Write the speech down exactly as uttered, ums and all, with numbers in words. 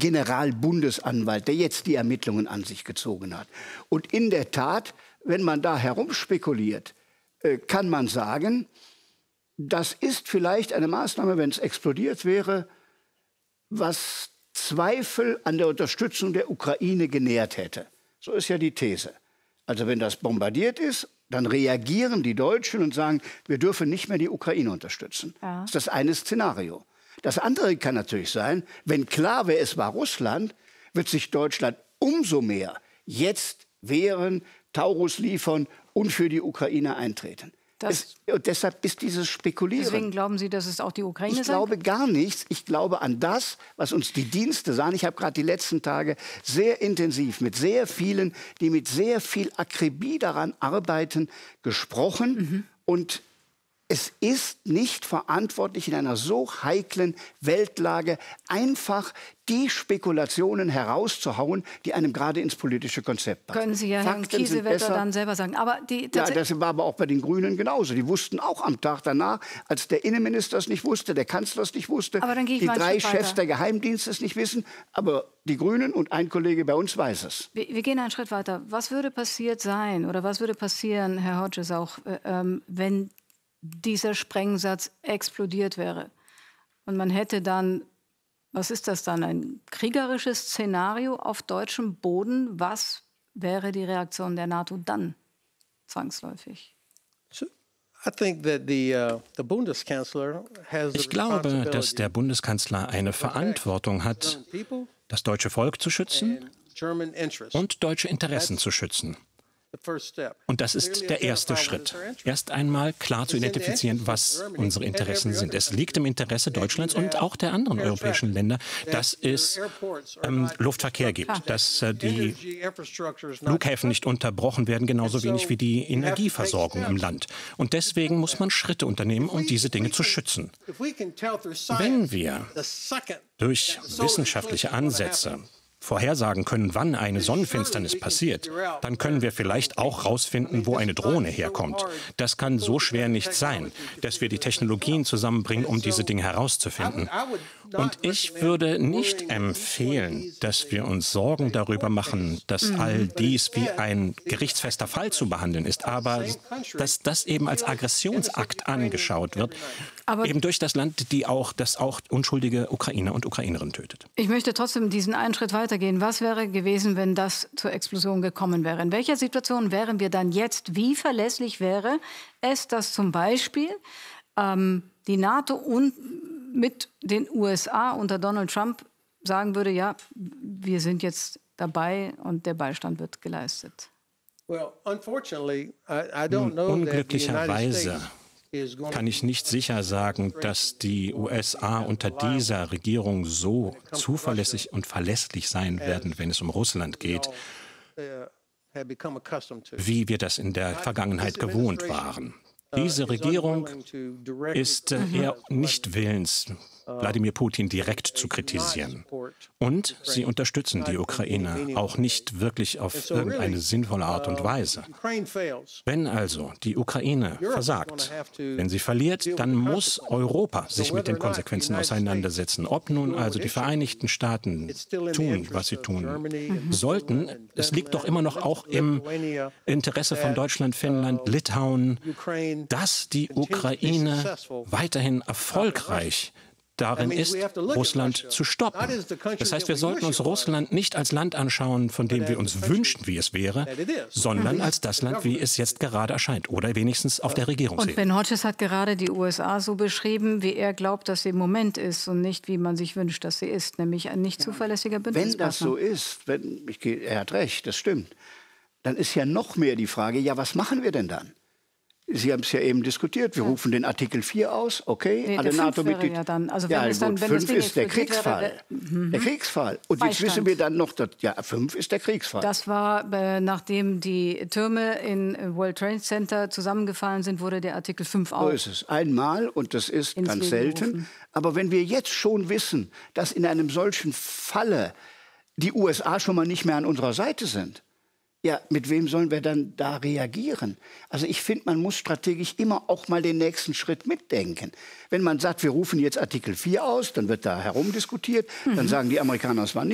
Generalbundesanwalt, der jetzt die Ermittlungen an sich gezogen hat. Und in der Tat, wenn man da herumspekuliert, äh, kann man sagen, das ist vielleicht eine Maßnahme, wenn es explodiert wäre, was Zweifel an der Unterstützung der Ukraine genährt hätte. So ist ja die These. Also wenn das bombardiert ist, dann reagieren die Deutschen und sagen, wir dürfen nicht mehr die Ukraine unterstützen. Ja. Das ist das eine Szenario. Das andere kann natürlich sein, wenn klar wäre, es war Russland, wird sich Deutschland umso mehr jetzt wehren, Taurus liefern und für die Ukraine eintreten. Es, und deshalb ist dieses Spekulieren. Deswegen glauben Sie, dass es auch die Ukraine ist? Ich glaube gar nichts. Ich glaube an das, was uns die Dienste sagen. Ich habe gerade die letzten Tage sehr intensiv mit sehr vielen, die mit sehr viel Akribie daran arbeiten, gesprochen. Mhm. Und es ist nicht verantwortlich, in einer so heiklen Weltlage einfach die Spekulationen herauszuhauen, die einem gerade ins politische Konzept passen. Können Sie ja Herrn Kiesewetter dann selber sagen. Aber die, ja, das war aber auch bei den Grünen genauso. Die wussten auch am Tag danach, als der Innenminister es nicht wusste, der Kanzler es nicht wusste, aber dann gehe ich die mal drei Schritt Chefs weiter. der Geheimdienste es nicht wissen, aber die Grünen und ein Kollege bei uns weiß es. Wir, wir gehen einen Schritt weiter. Was würde passiert sein oder was würde passieren, Herr Hodges, auch, äh, wenn dieser Sprengsatz explodiert wäre? Und man hätte dann, was ist das dann, ein kriegerisches Szenario auf deutschem Boden? Was wäre die Reaktion der NATO dann zwangsläufig? Ich glaube, dass der Bundeskanzler eine Verantwortung hat, das deutsche Volk zu schützen und deutsche Interessen zu schützen. Und das ist der erste Schritt. Erst einmal klar zu identifizieren, was unsere Interessen sind. Es liegt im Interesse Deutschlands und auch der anderen europäischen Länder, dass es ähm, Luftverkehr gibt, dass äh, die Flughäfen nicht unterbrochen werden, genauso wenig wie die Energieversorgung im Land. Und deswegen muss man Schritte unternehmen, um diese Dinge zu schützen. Wenn wir durch wissenschaftliche Ansätze vorhersagen können, wann eine Sonnenfinsternis passiert, dann können wir vielleicht auch herausfinden, wo eine Drohne herkommt. Das kann so schwer nicht sein, dass wir die Technologien zusammenbringen, um diese Dinge herauszufinden. Und ich würde nicht empfehlen, dass wir uns Sorgen darüber machen, dass all dies wie ein gerichtsfester Fall zu behandeln ist, aber dass das eben als Aggressionsakt angeschaut wird, aber eben durch das Land, die auch, das auch unschuldige Ukrainer und Ukrainerinnen tötet. Ich möchte trotzdem diesen einen Schritt weitergehen. Was wäre gewesen, wenn das zur Explosion gekommen wäre? In welcher Situation wären wir dann jetzt? Wie verlässlich wäre es, dass zum Beispiel ähm, die NATO und mit den U S A unter Donald Trump sagen würde, ja, wir sind jetzt dabei und der Beistand wird geleistet? Unglücklicherweise kann ich nicht sicher sagen, dass die U S A unter dieser Regierung so zuverlässig und verlässlich sein werden, wenn es um Russland geht, wie wir das in der Vergangenheit gewohnt waren. Diese Regierung ist äh, eher nicht willens, Wladimir Putin direkt zu kritisieren. Und sie unterstützen die Ukraine auch nicht wirklich auf irgendeine sinnvolle Art und Weise. Wenn also die Ukraine versagt, wenn sie verliert, dann muss Europa sich mit den Konsequenzen auseinandersetzen. Ob nun also die Vereinigten Staaten tun, was sie tun sollten, es liegt doch immer noch auch im Interesse von Deutschland, Finnland, Litauen, dass die Ukraine weiterhin erfolgreich darin ist, Russland zu stoppen. Das heißt, wir sollten uns Russland nicht als Land anschauen, von dem wir uns wünschen, wie es wäre, sondern als das Land, wie es jetzt gerade erscheint. Oder wenigstens auf der Regierungsebene. Und Ben Hodges hat gerade die U S A so beschrieben, wie er glaubt, dass sie im Moment ist und nicht, wie man sich wünscht, dass sie ist. Nämlich ein nicht zuverlässiger Bündnispartner. Wenn das so ist, wenn, ich, er hat recht, das stimmt, dann ist ja noch mehr die Frage, ja, was machen wir denn dann? Sie haben es ja eben diskutiert. Wir ja. rufen den Artikel vier aus, okay? Nee, alle NATO-Mitglieder. Ja, dann, also wenn ja, es dann, gut, wenn fünf das ist der Kriegsfall. Wäre, der, der Kriegsfall. Und Beistand. Jetzt wissen wir dann noch, dass ja, fünf ist der Kriegsfall. Das war, äh, nachdem die Türme in World Trade Center zusammengefallen sind, wurde der Artikel fünf auch. So ist es. Einmal, und das ist ganz Leben selten. gerufen. Aber wenn wir jetzt schon wissen, dass in einem solchen Falle die U S A schon mal nicht mehr an unserer Seite sind, ja, mit wem sollen wir dann da reagieren? Also ich finde, man muss strategisch immer auch mal den nächsten Schritt mitdenken. Wenn man sagt, wir rufen jetzt Artikel vier aus, dann wird da herumdiskutiert, mhm. dann sagen die Amerikaner, es war nicht